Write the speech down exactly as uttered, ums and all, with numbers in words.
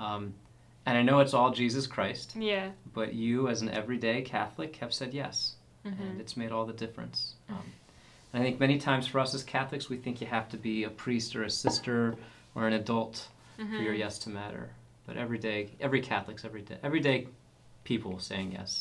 Um, and I know it's all Jesus Christ. Yeah. But you, as an everyday Catholic, have said yes. Mm-hmm. And it's made all the difference. Um, and I think many times for us as Catholics, we think you have to be a priest or a sister or an adult Mm-hmm. for your yes to matter. But every day, every Catholic's every day, everyday people saying yes.